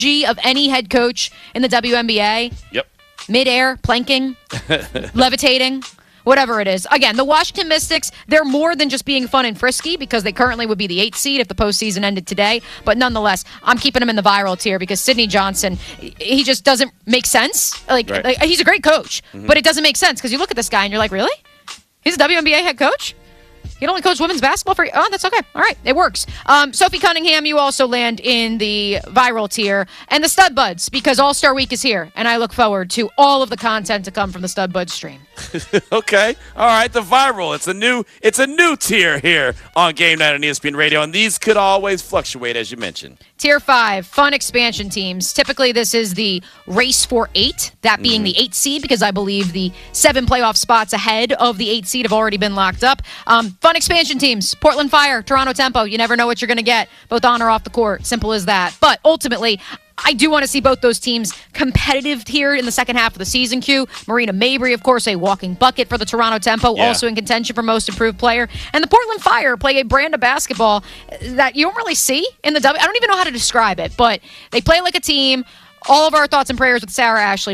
of any head coach in the WNBA. Yep. Midair, planking, levitating, whatever it is. Again, the Washington Mystics, they're more than just being fun and frisky because they currently would be the 8th seed if the postseason ended today. But nonetheless, I'm keeping them in the viral tier because Sidney Johnson, he just doesn't make sense. Like he's a great coach, but it doesn't make sense because you look at this guy and you're like, really? He's a WNBA head coach? You don't only coach women's basketball for you? Oh, that's okay. All right, it works. Sophie Cunningham, you also land in the viral tier. And the Stud Buds, because All-Star Week is here, and I look forward to all of the content to come from the Stud Buds stream. Okay. All right, the viral. It's a new tier here on Game Night on ESPN Radio, and these could always fluctuate, as you mentioned. Tier 5, fun expansion teams. Typically, this is the race for 8, that being the 8th seed, because I believe the 7 playoff spots ahead of the 8th seed have already been locked up. Fun expansion teams, Portland Fire, Toronto Tempo. You never know what you're going to get, both on or off the court. Simple as that. But ultimately, I do want to see both those teams competitive here in the second half of the season, Q. Marina Mabry, of course, a walking bucket for the Toronto Tempo, also in contention for most improved player. And the Portland Fire play a brand of basketball that you don't really see in the W. I don't even know how to describe it, but they play like a team. All of our thoughts and prayers with Sarah Ashley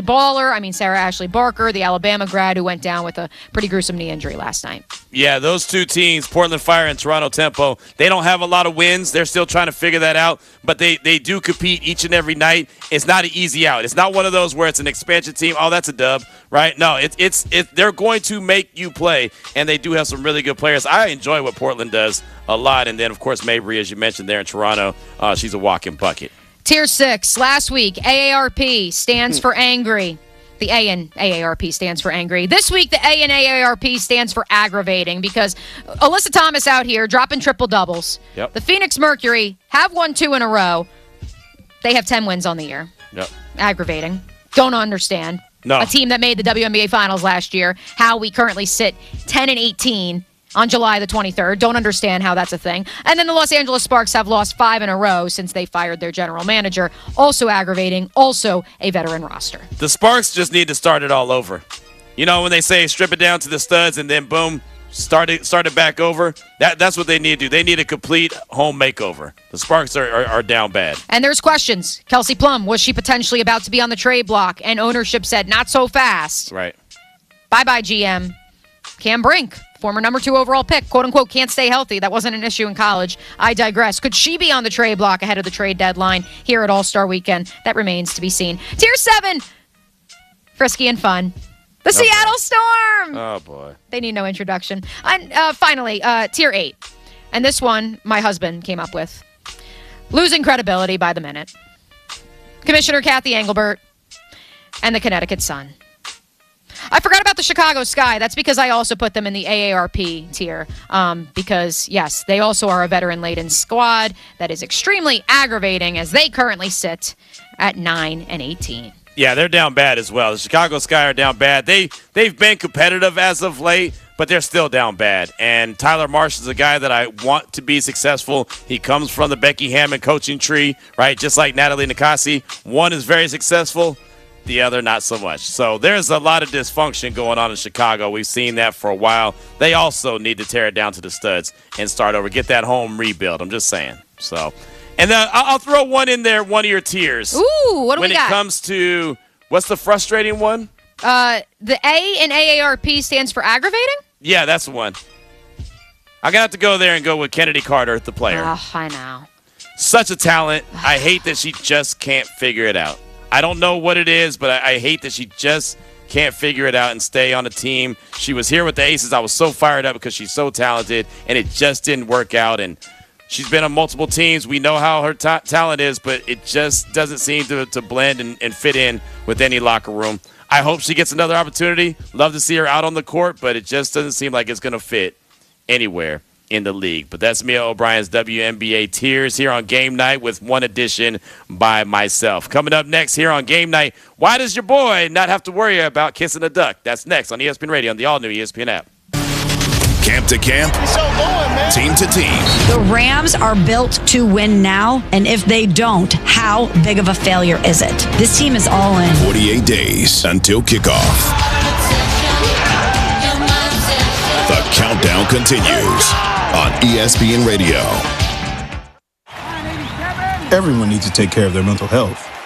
Barker, the Alabama grad who went down with a pretty gruesome knee injury last night. Yeah, those two teams, Portland Fire and Toronto Tempo, they don't have a lot of wins. They're still trying to figure that out, but they do compete each and every night. It's not an easy out. It's not one of those where it's an expansion team. Oh, that's a dub, right? No, they're going to make you play, and they do have some really good players. I enjoy what Portland does a lot, and then, of course, Mabry, as you mentioned there in Toronto, she's a walking bucket. Tier 6, last week, AARP stands for angry. The A in AARP stands for angry. This week, the A in AARP stands for aggravating because Alyssa Thomas out here dropping triple doubles. Yep. The Phoenix Mercury have won 2 in a row. They have 10 wins on the year. Yep. Aggravating. Don't understand. No. A team that made the WNBA Finals last year, how we currently sit 10-18 on July the 23rd. Don't understand how that's a thing. And then the Los Angeles Sparks have lost 5 in a row since they fired their general manager. Also aggravating. Also a veteran roster. The Sparks just need to start it all over. You know, when they say strip it down to the studs and then boom, start it back over, that's what they need to do. They need a complete home makeover. The Sparks are down bad. And there's questions. Kelsey Plum, was she potentially about to be on the trade block? And ownership said, not so fast. Right. Bye-bye, GM. Cam Brink, former number 2 overall pick, quote-unquote, can't stay healthy. That wasn't an issue in college. I digress. Could she be on the trade block ahead of the trade deadline here at All-Star Weekend? That remains to be seen. Tier 7, frisky and fun. The Seattle Storm. Oh, boy. They need no introduction. And finally, Tier 8. And this one, my husband came up with. Losing credibility by the minute. Commissioner Kathy Engelbert and the Connecticut Sun. I forgot about the Chicago Sky. That's because I also put them in the AARP tier. Because, yes, they also are a veteran-laden squad that is extremely aggravating as they currently sit at 9-18. Yeah, they're down bad as well. The Chicago Sky are down bad. They've been competitive as of late, but they're still down bad. And Tyler Marsh is a guy that I want to be successful. He comes from the Becky Hammon coaching tree, right? Just like Natalie Nikasi. One is very successful, the other not so much. So there's a lot of dysfunction going on in Chicago. We've seen that for a while. They also need to tear it down to the studs and start over. Get that home rebuild. I'm just saying. So, and then I'll throw one in there, one of your tiers. Ooh, what do we got? When it comes to, what's the frustrating one? The A in AARP stands for aggravating? Yeah, that's the one. I'm going to have to go there and go with Kennedy Carter, the player. Oh, I know. Such a talent. I hate that she just can't figure it out. I don't know what it is, but I hate that she just can't figure it out and stay on a team. She was here with the Aces. I was so fired up because she's so talented, and it just didn't work out. And she's been on multiple teams. We know how her talent is, but it just doesn't seem to blend and fit in with any locker room. I hope she gets another opportunity. Love to see her out on the court, but it just doesn't seem like it's going to fit anywhere in the league. But that's Mia O'Brien's WNBA tiers here on Game Night with one addition by myself. Coming up next here on Game Night, why does your boy not have to worry about kissing a duck? That's next on ESPN Radio on the all-new ESPN app. Camp to camp, team to team. The Rams are built to win now, and if they don't, how big of a failure is it? This team is all in. 48 days until kickoff. The countdown continues on ESPN Radio. Everyone needs to take care of their mental health.